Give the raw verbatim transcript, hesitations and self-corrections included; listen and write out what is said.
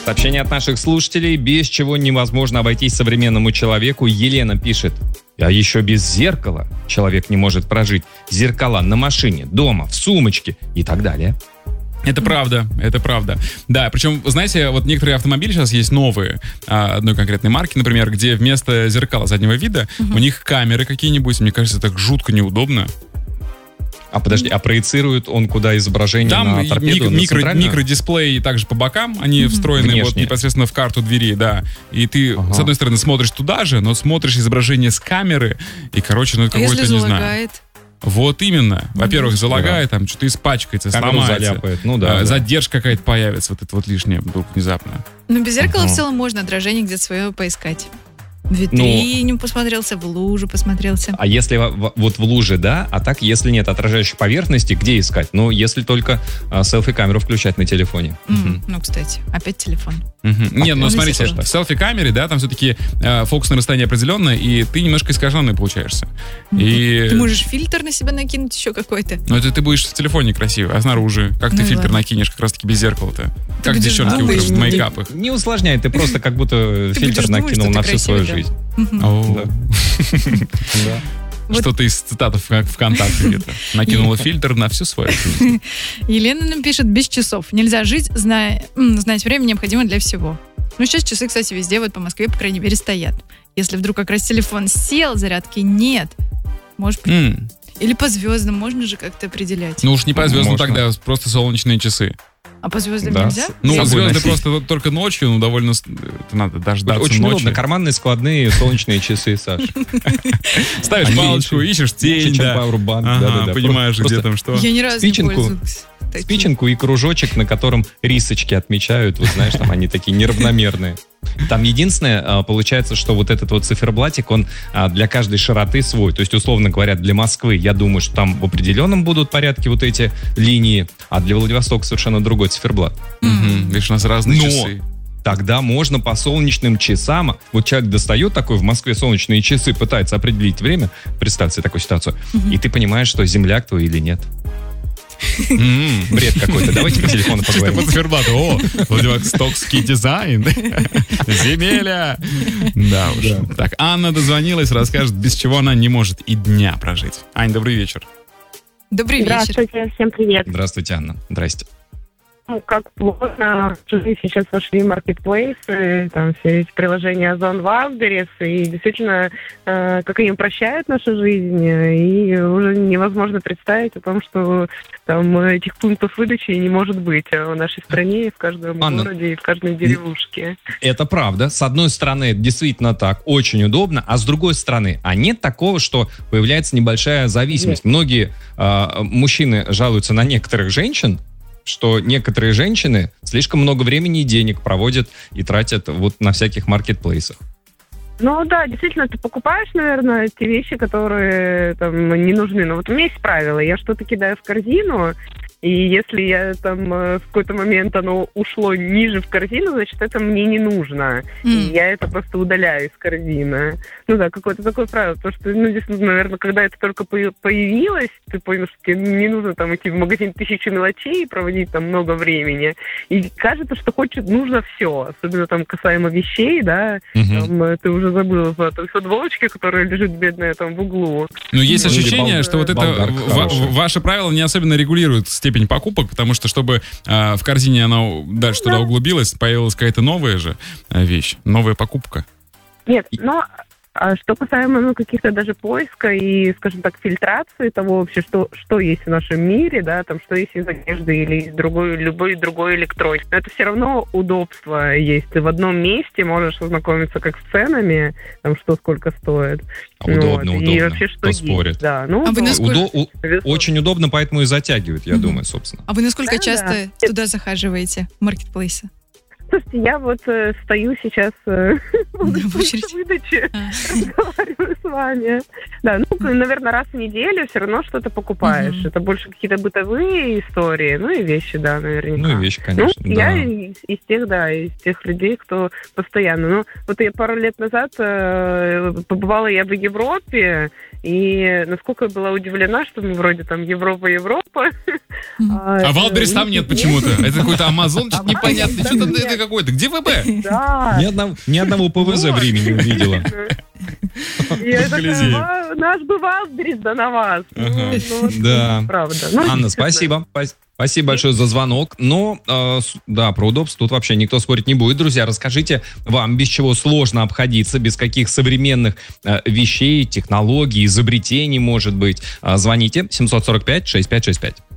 Сообщение от наших слушателей. Без чего невозможно обойтись современному человеку. Елена пишет. А еще без зеркала человек не может прожить. Зеркала на машине, дома, в сумочке и так далее. Это правда, это правда. Да, причем, знаете, вот некоторые автомобили сейчас есть новые, одной конкретной марки, например, где вместо зеркала заднего вида угу. у них камеры какие-нибудь. Мне кажется, так жутко неудобно. А подожди, а проецирует он куда изображение там на торпеду? Там микро, микродисплей также по бокам, они mm-hmm. встроены вот непосредственно в карту двери, да. И ты, ага. с одной стороны, смотришь туда же, но смотришь изображение с камеры, и, короче, ну это а какой-то, если не залагает? знаю. Вот именно. Во-первых, залагает, да. там что-то испачкается, камеру сломается. Заляпает. Ну, да, а, да. Задержка какая-то появится, вот это вот лишнее вдруг внезапно. Ну, без зеркала ага. в целом можно отражение где-то свое поискать. В витрине ну, посмотрелся, в лужу посмотрелся. А если в, вот в луже, да, а так, если нет отражающей поверхности, где искать? Ну, если только а, селфи-камеру включать на телефоне. Mm, угу. Ну, кстати, опять телефон. Угу. А нет, ну смотрите, в селфи-камере, да, там все-таки э, фокусное расстояние определенное, и ты немножко искаженный получаешься. Mm. И... Ты можешь фильтр на себя накинуть еще какой-то. Ну, это ты будешь в телефоне красивый, а снаружи, как ну, ты фильтр ладно. накинешь, как раз-таки без зеркала-то? Ты как девчонки уже в мейкапах. Не усложняй, ты просто как будто фильтр накинул на всю свою жизнь. Что-то из цитат ВКонтакте где-то. Накинула фильтр на всю свою жизнь. Елена нам пишет, без часов. Нельзя жить, зная, знать время необходимо для всего. Ну, сейчас часы, кстати, везде, вот по Москве, по крайней мере, стоят. Если вдруг как раз телефон сел, зарядки нет, может быть... Mm. Или по звездам, можно же как-то определять. Ну уж не по звездам можно. Тогда, просто солнечные часы. А по звездам да. нельзя? Ну, звезды носить. Просто только ночью, ну, довольно... Это надо дождаться очень ночи. Очень удобно, карманные складные солнечные часы, Саш. Ставишь палочку, ищешь тень, да. Понимаешь, где там что. Я ни разу не пользуюсь. Спиченку и кружочек, на котором рисочки отмечают. Вот знаешь, там они такие неравномерные. Там единственное, получается, что вот этот вот циферблатик, он для каждой широты свой. То есть, условно говоря, для Москвы, я думаю, что там в определенном будут порядке вот эти линии, а для Владивостока совершенно другой циферблат. Mm-hmm. Видишь, у нас разные Но часы. Тогда можно по солнечным часам, вот человек достает такой в Москве солнечные часы, пытается определить время, представь себе такую ситуацию, mm-hmm. и ты понимаешь, что земляк твой или нет. Mm-hmm. Бред какой-то. Давайте по телефону поговорим. Чисто по циферблату. О, Владивостокский дизайн. Земеля. Да уж. Да. Так, Анна дозвонилась, расскажет, без чего она не может и дня прожить. Ань, добрый вечер. Добрый вечер. Здравствуйте, всем привет. Здравствуйте, Анна. Здрасте. Ну, как плотно сейчас вошли маркетплейсы, там все эти приложения Озон, Wildberries, и действительно, э, как они упрощают нашу жизнь, и уже невозможно представить о том, что там этих пунктов выдачи не может быть в нашей стране, в каждом Анна, городе и в каждой деревушке. Это правда. С одной стороны, это действительно так, очень удобно, а с другой стороны, а нет такого, что появляется небольшая зависимость. Нет. Многие э, мужчины жалуются на некоторых женщин, что некоторые женщины слишком много времени и денег проводят и тратят вот на всяких маркетплейсах. Ну да, действительно, ты покупаешь, наверное, те вещи, которые там не нужны. Но вот у меня есть правило, я что-то кидаю в корзину, и если я там в какой-то момент оно ушло ниже в корзину, значит, это мне не нужно. Mm. И я это просто удаляю из корзины. Ну да, какое-то такое правило. Потому что, ну, здесь, наверное, когда это только появилось, ты понял, что тебе не нужно там идти в магазин тысячи мелочей и проводить там много времени. И кажется, что хочет, нужно все. Особенно там касаемо вещей, да, mm-hmm. там, ты уже забыл о той футболочке, которая лежит бедная там в углу. Но есть ну, ощущение, бол- что вот это в- ваше правило не особенно регулирует степень покупок, потому что, чтобы э, в корзине она дальше да. туда углубилась, появилась какая-то новая же э, вещь, новая покупка. Нет, но а что касаемо ну, каких-то даже поиска и, скажем так, фильтрации того вообще, что, что есть в нашем мире, да, там, что есть из одежды или из другой, любой другой электроники. Но это все равно удобство есть. Ты в одном месте можешь ознакомиться как с ценами, там, что сколько стоит. Удобно, вот. удобно. И вообще, что есть. Спорит. Да, ну, а вы насколько... Удо... Очень удобно, поэтому и затягивают, я mm-hmm. думаю, собственно. А вы насколько да, часто да. туда захаживаете, в маркетплейсы? Слушайте, я вот э, стою сейчас э, в выдаче, а. разговариваю с вами. Да, ну, наверное, раз в неделю все равно что-то покупаешь. Uh-huh. Это больше какие-то бытовые истории, ну и вещи, да, наверняка. Ну и вещи, конечно, ну, да. Я из, из тех, да, из тех людей, кто постоянно. Ну, вот я пару лет назад э, побывала я в Европе, и насколько я была удивлена, что мы вроде там Европа-Европа. А Wildberries там нет почему-то. Это какой-то Амазон, что-то непонятно. Что-то какой-то. Где ВБ? Да. Ни одного, ни одного ПВЗ в Риме не увидела. Я Гляди. такая, «Ва- наш бы Валберис, да на вас. Ну, Ага. ну, вот, Да. Правда. Ну, Анна, действительно. спасибо. Пас- Спасибо большое за звонок. Но, э, с- да, про удобство тут вообще никто спорить не будет. Друзья, расскажите вам, без чего сложно обходиться, без каких современных э, вещей, технологий, изобретений, может быть. Э, звоните семь сорок пять шестьдесят пять шестьдесят пять.